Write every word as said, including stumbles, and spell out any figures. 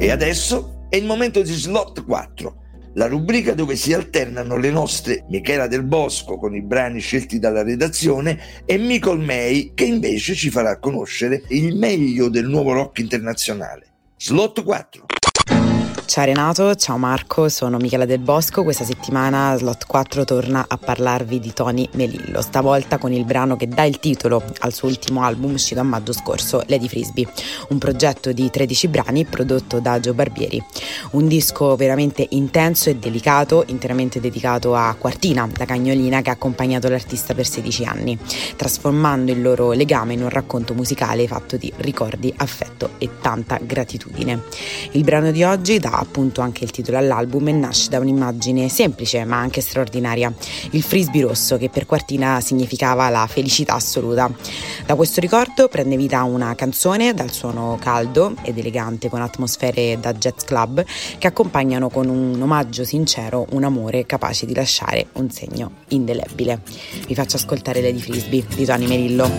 E adesso è il momento di Slot quattro, la rubrica dove si alternano le nostre Michela Del Bosco con i brani scelti dalla redazione e Micol May che invece ci farà conoscere il meglio del nuovo rock internazionale. Slot quattro. Ciao Renato, ciao Marco, sono Michela Del Bosco. Questa settimana Slot quattro torna a parlarvi di Tony Melillo, stavolta con il brano che dà il titolo al suo ultimo album uscito a maggio scorso, Lady Frisbee, un progetto di tredici brani prodotto da Joe Barbieri. Un disco veramente intenso e delicato, interamente dedicato a Quartina, la cagnolina che ha accompagnato l'artista per sedici anni, trasformando il loro legame in un racconto musicale fatto di ricordi, affetto e tanta gratitudine. Il brano di oggi dà appunto anche il titolo all'album e nasce da un'immagine semplice ma anche straordinaria, il frisbee rosso che per Quartina significava la felicità assoluta. Da questo ricordo prende vita una canzone dal suono caldo ed elegante con atmosfere da jazz club che accompagnano con un omaggio sincero un amore capace di lasciare un segno indelebile. Vi faccio ascoltare Lady Frisbee di Tony Melillo.